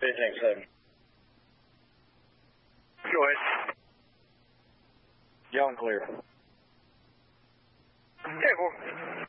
Tank 7. Go ahead. Young clear. Okay, well,